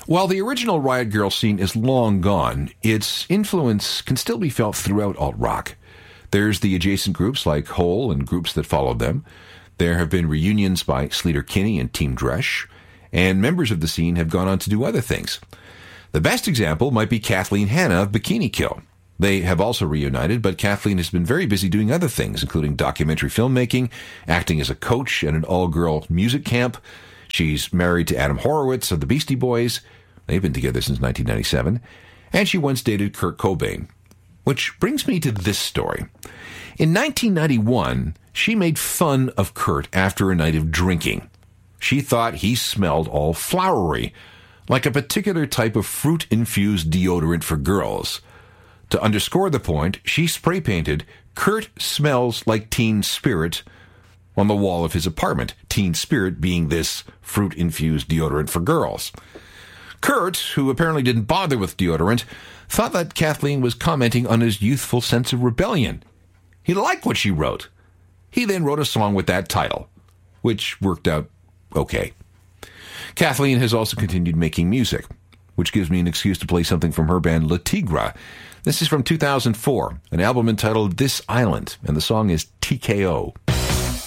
While the original Riot Grrrl scene is long gone, its influence can still be felt throughout alt-rock. There's the adjacent groups like Hole and groups that followed them. There have been reunions by Sleater-Kinney and Team Dresch, and members of the scene have gone on to do other things. The best example might be Kathleen Hanna of Bikini Kill. They have also reunited, but Kathleen has been very busy doing other things, including documentary filmmaking, acting as a coach at an all-girl music camp. She's married to Adam Horowitz of the Beastie Boys. They've been together since 1997. And she once dated Kurt Cobain. Which brings me to this story. In 1991, she made fun of Kurt after a night of drinking. She thought he smelled all flowery, like a particular type of fruit-infused deodorant for girls. To underscore the point, she spray-painted, "Kurt smells like Teen Spirit," on the wall of his apartment, Teen Spirit being this fruit-infused deodorant for girls. Kurt, who apparently didn't bother with deodorant, thought that Kathleen was commenting on his youthful sense of rebellion. He liked what she wrote. He then wrote a song with that title, which worked out okay. Kathleen has also continued making music, which gives me an excuse to play something from her band Le Tigre. This is from 2004, an album entitled This Island, and the song is TKO.